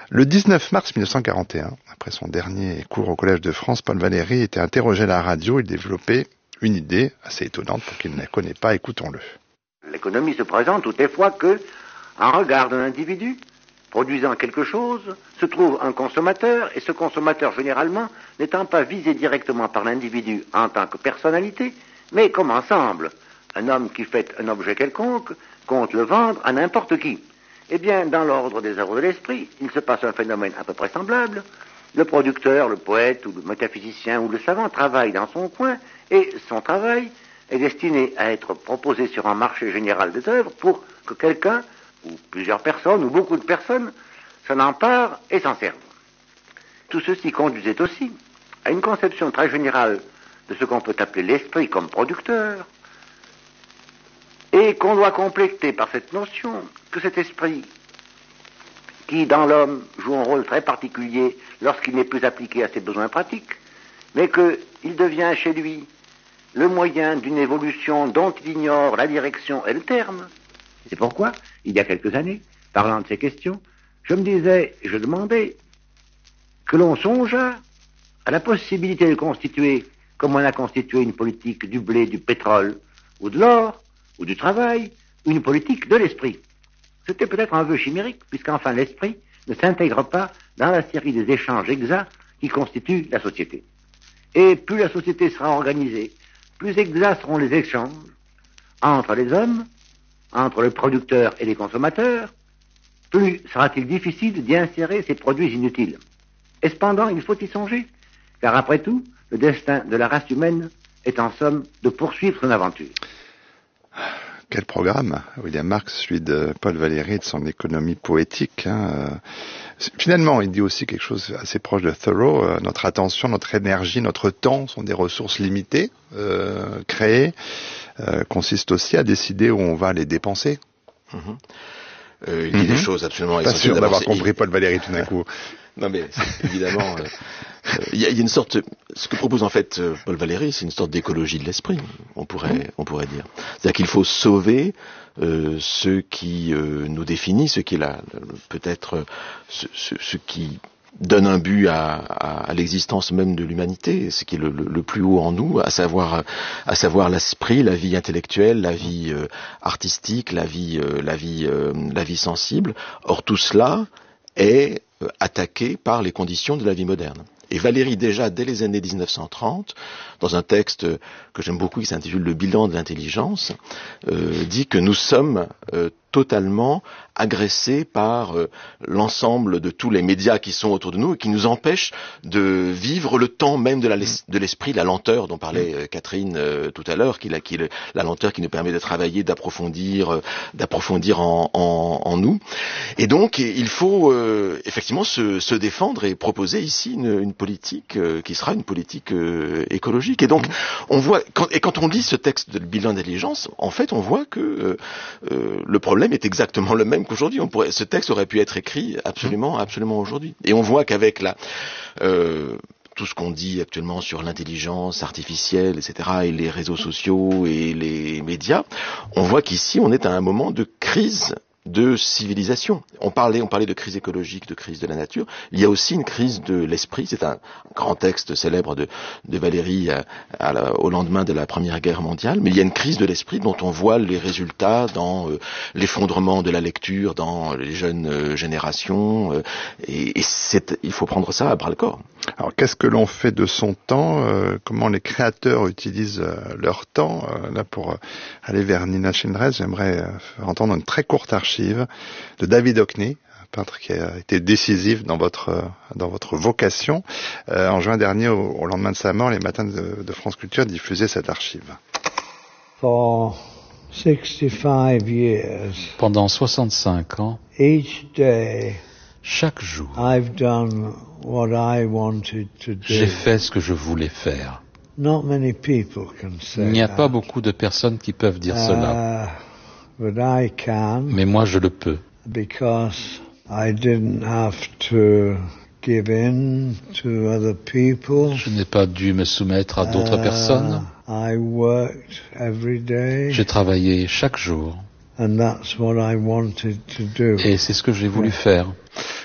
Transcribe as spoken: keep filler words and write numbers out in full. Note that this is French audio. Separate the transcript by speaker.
Speaker 1: Le dix-neuf mars mille neuf cent quarante et un, après son dernier cours au Collège de France, Paul Valéry était interrogé à la radio. Il développait une idée assez étonnante pour qui ne la connaît pas. Écoutons-le.
Speaker 2: L'économie se présente toutes les fois que, en regard d'un individu produisant quelque chose, se trouve un consommateur, et ce consommateur, généralement, n'étant pas visé directement par l'individu en tant que personnalité, mais comme ensemble. Un homme qui fait un objet quelconque compte le vendre à n'importe qui. Eh bien, dans l'ordre des œuvres de l'esprit, il se passe un phénomène à peu près semblable. Le producteur, le poète, ou le métaphysicien, ou le savant travaille dans son coin, et son travail est destiné à être proposé sur un marché général des œuvres pour que quelqu'un, ou plusieurs personnes, ou beaucoup de personnes, s'en emparent et s'en servent. Tout ceci conduisait aussi à une conception très générale de ce qu'on peut appeler l'esprit comme producteur, et qu'on doit compléter par cette notion que cet esprit, qui dans l'homme joue un rôle très particulier lorsqu'il n'est plus appliqué à ses besoins pratiques, mais qu'il devient chez lui le moyen d'une évolution dont il ignore la direction et le terme. C'est pourquoi, il y a quelques années, parlant de ces questions, je me disais, je demandais que l'on songeât à la possibilité de constituer, comme on a constitué une politique du blé, du pétrole, ou de l'or, ou du travail, une politique de l'esprit. C'était peut-être un vœu chimérique, puisqu'enfin l'esprit ne s'intègre pas dans la série des échanges exacts qui constituent la société. Et plus la société sera organisée, plus exacts seront les échanges entre les hommes, entre le producteur et les consommateurs, plus sera-t-il difficile d'y insérer ces produits inutiles. Et cependant, il faut y songer, car après tout, le destin de la race humaine est en somme de poursuivre son aventure.
Speaker 1: Quel programme, William Marx, celui de Paul Valéry et de son économie poétique. Hein. Finalement, il dit aussi quelque chose assez proche de Thoreau. Euh, notre attention, notre énergie, notre temps sont des ressources limitées, euh, créées, euh, consistent aussi à décider où on va les dépenser.
Speaker 3: Mmh. Euh, il dit mmh. des choses absolument
Speaker 1: essentielles. Pas sûr d'avoir compris
Speaker 3: il...
Speaker 1: Paul Valéry tout d'un coup.
Speaker 3: Non mais évidemment, il euh, euh, y, y a une sorte, ce que propose en fait euh, Paul Valéry, c'est une sorte d'écologie de l'esprit, on pourrait, on pourrait dire. C'est-à-dire qu'il faut sauver euh, ce qui euh, nous définit, ce qui est la, peut-être ce, ce, ce qui donne un but à, à, à l'existence même de l'humanité, ce qui est le, le, le plus haut en nous, à savoir, à savoir l'esprit, la vie intellectuelle, la vie euh, artistique, la vie, euh, la vie, euh, la vie sensible. Or tout cela est euh, attaqué par les conditions de la vie moderne. Et Valéry, déjà, dès les années dix-neuf cent trente, dans un texte que j'aime beaucoup, qui s'intitule « Le bilan de l'intelligence euh, », dit que nous sommes euh, totalement agressés par euh, l'ensemble de tous les médias qui sont autour de nous et qui nous empêchent de vivre le temps même de, la, de l'esprit, la lenteur dont parlait euh, Catherine euh, tout à l'heure, qui, qui, la lenteur qui nous permet de travailler, d'approfondir, euh, d'approfondir en, en, en nous. Et donc, il faut euh, effectivement se, se défendre et proposer ici une, une politique euh, qui sera une politique euh, écologique. Et donc, on voit, quand, et quand on lit ce texte de bilan d'intelligence, en fait, on voit que euh, euh, le problème est exactement le même qu'aujourd'hui. On pourrait, ce texte aurait pu être écrit absolument, absolument aujourd'hui. Et on voit qu'avec la, euh, tout ce qu'on dit actuellement sur l'intelligence artificielle, et cetera, et les réseaux sociaux et les médias, on voit qu'ici, on est à un moment de crise de civilisation. On parlait, on parlait de crise écologique, de crise de la nature. Il y a aussi une crise de l'esprit. C'est un grand texte célèbre de, de Valéry à, à la, au lendemain de la Première Guerre mondiale. Mais il y a une crise de l'esprit dont on voit les résultats dans euh, l'effondrement de la lecture, dans les jeunes euh, générations. Euh, et et c'est, il faut prendre ça à bras-le-corps.
Speaker 1: Alors, qu'est-ce que l'on fait de son temps euh, Comment les créateurs utilisent euh, leur temps euh, Là, pour euh, aller vers Nina Childress, j'aimerais euh, entendre une très courte archive de David Hockney, un peintre qui a été décisif dans votre euh, dans votre vocation. Euh, en juin dernier, au, au lendemain de sa mort, les matins de, de France Culture diffusaient cette archive.
Speaker 4: For sixty-five years,
Speaker 5: pendant soixante-cinq ans,
Speaker 4: each day,
Speaker 5: chaque jour,
Speaker 4: I've done what I wanted to do.
Speaker 5: J'ai fait ce que je voulais faire.
Speaker 4: Not many people can say
Speaker 5: Il n'y a
Speaker 4: that.
Speaker 5: pas beaucoup de personnes qui peuvent dire uh, cela.
Speaker 4: But I can,
Speaker 5: mais moi je le peux.
Speaker 4: Because I didn't have to give in to other people.
Speaker 5: Je n'ai pas dû me soumettre à d'autres uh, personnes.
Speaker 4: I worked every day.
Speaker 5: J'ai travaillé chaque jour.
Speaker 4: And that's what I wanted to do.
Speaker 5: Et c'est ce que j'ai voulu faire.